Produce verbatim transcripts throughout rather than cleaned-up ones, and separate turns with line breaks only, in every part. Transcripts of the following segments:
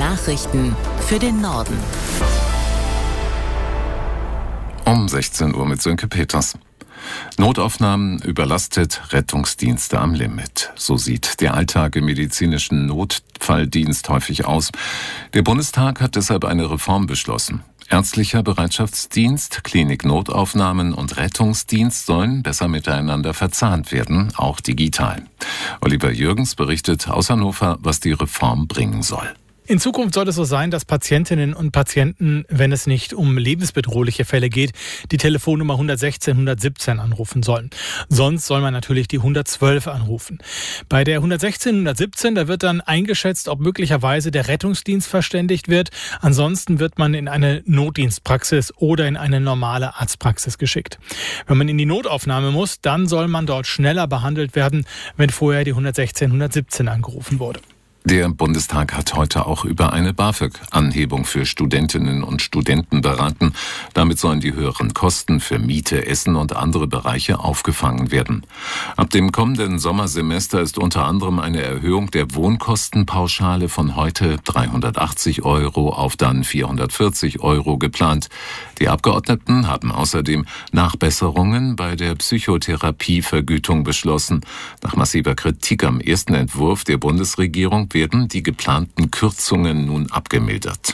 Nachrichten für den Norden.
Um sechzehn Uhr mit Sönke Peters. Notaufnahmen überlastet, Rettungsdienste am Limit. So sieht der Alltag im medizinischen Notfalldienst häufig aus. Der Bundestag hat deshalb eine Reform beschlossen. Ärztlicher Bereitschaftsdienst, Klinik-Notaufnahmen und Rettungsdienst sollen besser miteinander verzahnt werden, auch digital. Oliver Jürgens berichtet aus Hannover, was die Reform bringen soll.
In Zukunft soll es so sein, dass Patientinnen und Patienten, wenn es nicht um lebensbedrohliche Fälle geht, die Telefonnummer hundertsechzehn hundertsiebzehn anrufen sollen. Sonst soll man natürlich die hundertzwölf anrufen. Bei der hundertsechzehn hundertsiebzehn, da wird dann eingeschätzt, ob möglicherweise der Rettungsdienst verständigt wird. Ansonsten wird man in eine Notdienstpraxis oder in eine normale Arztpraxis geschickt. Wenn man in die Notaufnahme muss, dann soll man dort schneller behandelt werden, wenn vorher die hundertsechzehn hundertsiebzehn angerufen wurde.
Der Bundestag hat heute auch über eine BAföG-Anhebung für Studentinnen und Studenten beraten. Damit sollen die höheren Kosten für Miete, Essen und andere Bereiche aufgefangen werden. Ab dem kommenden Sommersemester ist unter anderem eine Erhöhung der Wohnkostenpauschale von heute dreihundertachtzig Euro auf dann vierhundertvierzig Euro geplant. Die Abgeordneten haben außerdem Nachbesserungen bei der Psychotherapievergütung beschlossen. Nach massiver Kritik am ersten Entwurf der Bundesregierung werden die geplanten Kürzungen nun abgemildert.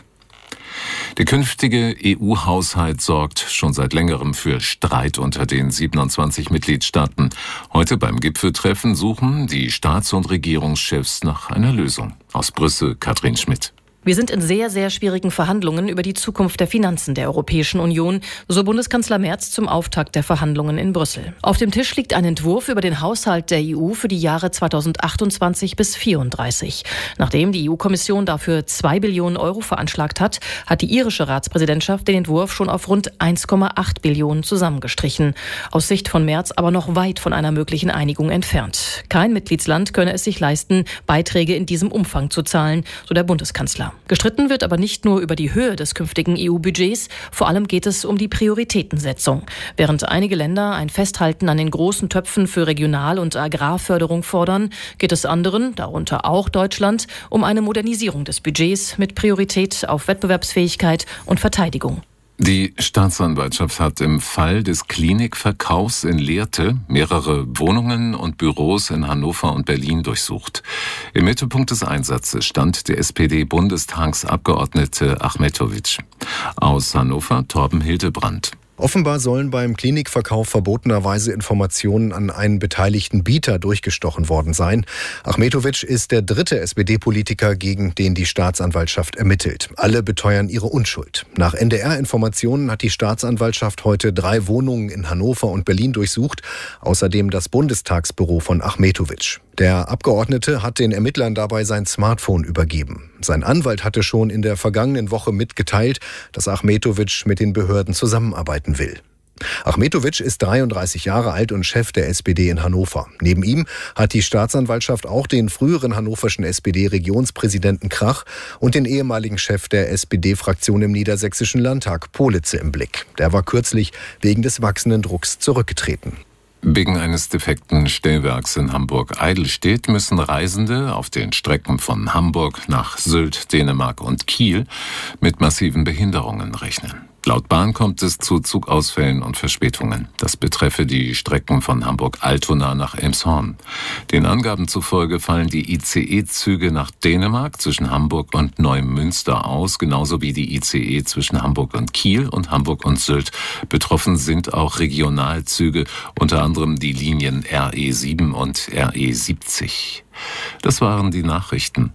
Der künftige E U-Haushalt sorgt schon seit längerem für Streit unter den siebenundzwanzig Mitgliedstaaten. Heute beim Gipfeltreffen suchen die Staats- und Regierungschefs nach einer Lösung. Aus Brüssel, Katrin Schmidt.
Wir sind in sehr, sehr schwierigen Verhandlungen über die Zukunft der Finanzen der Europäischen Union, so Bundeskanzler Merz zum Auftakt der Verhandlungen in Brüssel. Auf dem Tisch liegt ein Entwurf über den Haushalt der E U für die Jahre zweitausendachtundzwanzig bis vierunddreißig. Nachdem die E U-Kommission dafür zwei Billionen Euro veranschlagt hat, hat die irische Ratspräsidentschaft den Entwurf schon auf rund eins Komma acht Billionen zusammengestrichen. Aus Sicht von Merz aber noch weit von einer möglichen Einigung entfernt. Kein Mitgliedsland könne es sich leisten, Beiträge in diesem Umfang zu zahlen, so der Bundeskanzler. Gestritten wird aber nicht nur über die Höhe des künftigen E U-Budgets, vor allem geht es um die Prioritätensetzung. Während einige Länder ein Festhalten an den großen Töpfen für Regional- und Agrarförderung fordern, geht es anderen, darunter auch Deutschland, um eine Modernisierung des Budgets mit Priorität auf Wettbewerbsfähigkeit und Verteidigung.
Die Staatsanwaltschaft hat im Fall des Klinikverkaufs in Lehrte mehrere Wohnungen und Büros in Hannover und Berlin durchsucht. Im Mittelpunkt des Einsatzes stand der S P D-Bundestagsabgeordnete Achmetović. Aus Hannover Torben Hildebrand.
Offenbar sollen beim Klinikverkauf verbotenerweise Informationen an einen beteiligten Bieter durchgestochen worden sein. Achmetović ist der dritte S P D-Politiker, gegen den die Staatsanwaltschaft ermittelt. Alle beteuern ihre Unschuld. Nach N D R-Informationen hat die Staatsanwaltschaft heute drei Wohnungen in Hannover und Berlin durchsucht, außerdem das Bundestagsbüro von Achmetović. Der Abgeordnete hat den Ermittlern dabei sein Smartphone übergeben. Sein Anwalt hatte schon in der vergangenen Woche mitgeteilt, dass Achmetović mit den Behörden zusammenarbeiten will. Achmetović ist dreiunddreißig Jahre alt und Chef der S P D in Hannover. Neben ihm hat die Staatsanwaltschaft auch den früheren hannoverschen S P D-Regionspräsidenten Krach und den ehemaligen Chef der S P D-Fraktion im Niedersächsischen Landtag, Politze, im Blick. Der war kürzlich wegen des wachsenden Drucks zurückgetreten.
Wegen eines defekten Stellwerks in Hamburg-Eidelstedt müssen Reisende auf den Strecken von Hamburg nach Sylt, Dänemark und Kiel mit massiven Behinderungen rechnen. Laut Bahn kommt es zu Zugausfällen und Verspätungen. Das betreffe die Strecken von Hamburg-Altona nach Elmshorn. Den Angaben zufolge fallen die I C E-Züge nach Dänemark zwischen Hamburg und Neumünster aus, genauso wie die I C E zwischen Hamburg und Kiel und Hamburg und Sylt. Betroffen sind auch Regionalzüge, unter anderem die Linien R E sieben und R E siebzig. Das waren die Nachrichten.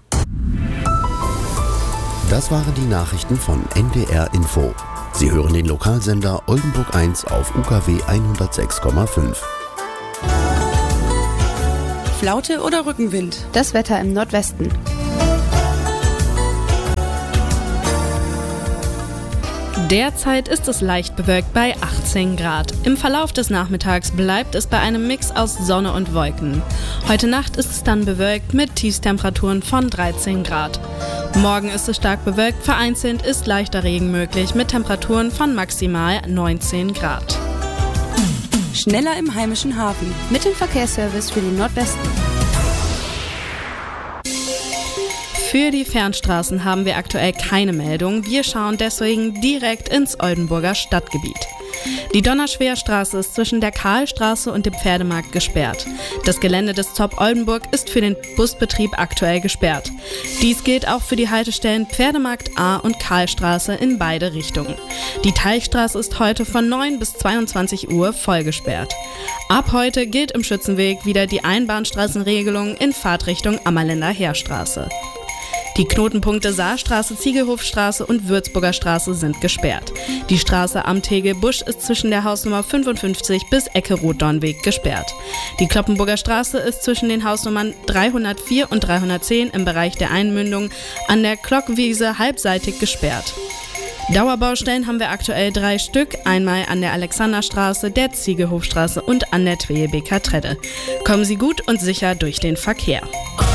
Das waren die Nachrichten von N D R Info. Sie hören den Lokalsender Oldenburg eins auf U K W hundertsechs Komma fünf.
Flaute oder Rückenwind?
Das Wetter im Nordwesten.
Derzeit ist es leicht bewölkt bei achtzehn Grad. Im Verlauf des Nachmittags bleibt es bei einem Mix aus Sonne und Wolken. Heute Nacht ist es dann bewölkt mit Tiefstemperaturen von dreizehn Grad. Morgen ist es stark bewölkt, vereinzelt ist leichter Regen möglich mit Temperaturen von maximal neunzehn Grad.
Schneller im heimischen Hafen mit dem Verkehrsservice für den Nordwesten.
Für die Fernstraßen haben wir aktuell keine Meldung. Wir schauen deswegen direkt ins Oldenburger Stadtgebiet. Die Donnerschwerstraße ist zwischen der Karlstraße und dem Pferdemarkt gesperrt. Das Gelände des Zopp Oldenburg ist für den Busbetrieb aktuell gesperrt. Dies gilt auch für die Haltestellen Pferdemarkt A und Karlstraße in beide Richtungen. Die Teichstraße ist heute von neun bis zweiundzwanzig Uhr voll gesperrt. Ab heute gilt im Schützenweg wieder die Einbahnstraßenregelung in Fahrtrichtung Ammerländer Heerstraße. Die Knotenpunkte Saarstraße, Ziegelhofstraße und Würzburger Straße sind gesperrt. Die Straße am Tegel-Busch ist zwischen der Hausnummer fünfundfünfzig bis Ecke Rotdornweg gesperrt. Die Kloppenburger Straße ist zwischen den Hausnummern dreihundertvier und dreihundertzehn im Bereich der Einmündung an der Klockwiese halbseitig gesperrt. Dauerbaustellen haben wir aktuell drei Stück, einmal an der Alexanderstraße, der Ziegelhofstraße und an der Tweebeker Tredde. Kommen Sie gut und sicher durch den Verkehr.